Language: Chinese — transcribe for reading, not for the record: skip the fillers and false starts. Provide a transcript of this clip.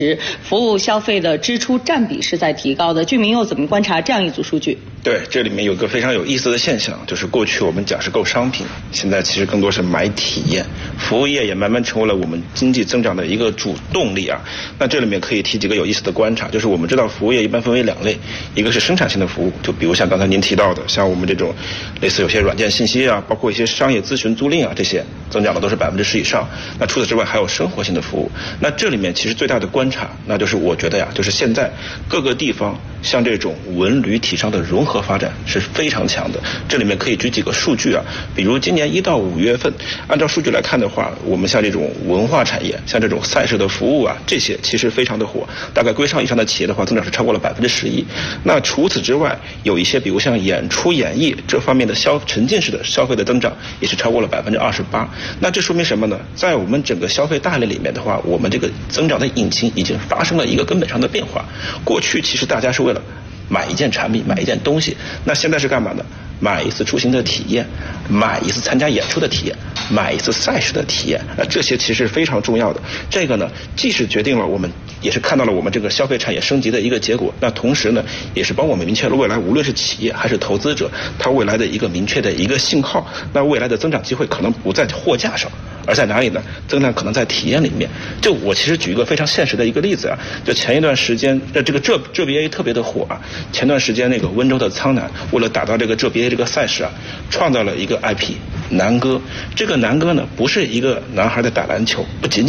服务消费的支出占比是在提高的。俊明又怎么观察这样一组数据？ 对，这里面有个非常有意思的现象，就是过去我们讲是购商品，现在其实更多是买体验，服务业也慢慢成为了我们经济增长的一个主动力啊。那这里面可以提几个有意思的观察，就是我们知道服务业一般分为两类，一个是生产性的服务，就比如像刚才您提到的，像我们这种类似有些软件信息啊，包括一些商业咨询租赁啊，这些增长的都是10%以上。那除此之外还有生活性的服务，那这里面其实最大的观察，那就是我觉得呀，就是现在各个地方像这种文旅体商的融合发展是非常强的。这里面可以举几个数据啊，比如今年1到5月份，按照数据来看的话，我们像这种文化产业，像这种赛事的服务啊，这些其实非常的火，大概归上以上的企业的话，增长是超过了11%。那除此之外，有一些比如像演出演艺这方面的沉浸式的消费的增长也是超过了28%。那这说明什么呢？在我们整个消费大类里面的话，我们这个增长的引擎已经发生了一个根本上的变化。过去其实大家是为了买一件产品，买一件东西，那现在是干嘛呢？买一次出行的体验，买一次参加演出的体验，买一次赛事的体验，这些其实非常重要的。这个呢，既是决定了我们，也是看到了我们这个消费产业升级的一个结果，那同时呢，也是帮我们明确了未来无论是企业还是投资者，他未来的一个明确的一个信号。那未来的增长机会可能不在货架上，而在哪里呢？增长可能在体验里面。就我其实举一个非常现实的一个例子啊，就前一段时间这BA 特别的火啊，前段时间那个温州的苍南为了打造这个BA 这个赛事啊，创造了一个 IP 南哥。这个南哥呢，不是一个男孩在打篮球，不仅仅